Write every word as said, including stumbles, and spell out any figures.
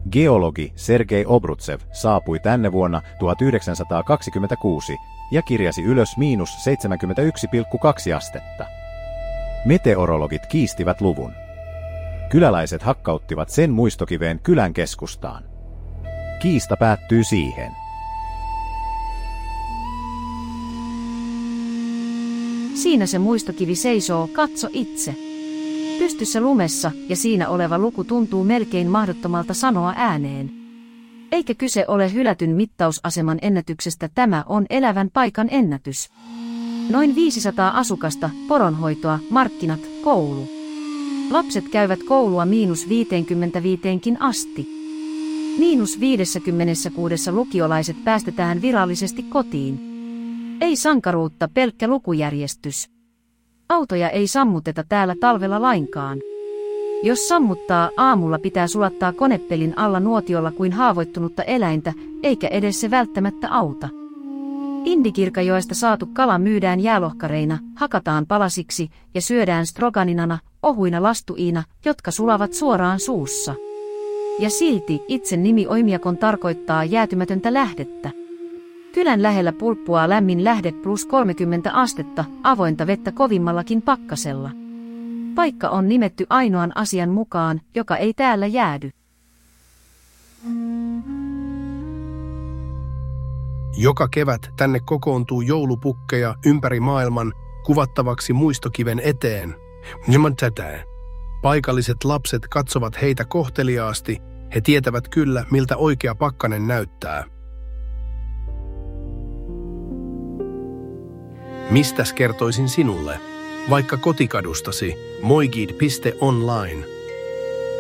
Geologi Sergei Obrutsev saapui tänne vuonna tuhatyhdeksänsataakaksikymmentäkuusi ja kirjasi ylös miinus seitsemänkymmentäyksi pilkku kaksi astetta. Meteorologit kiistivät luvun. Kyläläiset hakkauttivat sen muistokiveen kylän keskustaan. Kiista päättyy siihen. Siinä se muistokivi seisoo, katso itse. Pystyssä lumessa, ja siinä oleva luku tuntuu melkein mahdottomalta sanoa ääneen. Eikä kyse ole hylätyn mittausaseman ennätyksestä, tämä on elävän paikan ennätys. Noin viisisataa asukasta, poronhoitoa, markkinat, koulu. Lapset käyvät koulua miinus viisikymmentäviiteenkin asti. Miinus viisikymmentäkuusi lukiolaiset päästetään virallisesti kotiin. Ei sankaruutta, pelkkä lukujärjestys. Autoja ei sammuteta täällä talvella lainkaan. Jos sammuttaa, aamulla pitää sulattaa konepelin alla nuotiolla kuin haavoittunutta eläintä, eikä edes se välttämättä auta. Indikirkajoesta saatu kala myydään jäälohkareina, hakataan palasiksi ja syödään stroganinana, ohuina lastuiina, jotka sulavat suoraan suussa. Ja silti itse nimi Oimiakon tarkoittaa jäätymätöntä lähdettä. Kylän lähellä pulppuaa lämmin lähde plus kolmekymmentä astetta, avointa vettä kovimmallakin pakkasella. Paikka on nimetty ainoan asian mukaan, joka ei täällä jäädy. Joka kevät tänne kokoontuu joulupukkeja ympäri maailman kuvattavaksi muistokiven eteen. Paikalliset lapset katsovat heitä kohteliaasti, he tietävät kyllä, miltä oikea pakkanen näyttää. Mistäs kertoisin sinulle? Vaikka kotikadustasi, moigid piste online.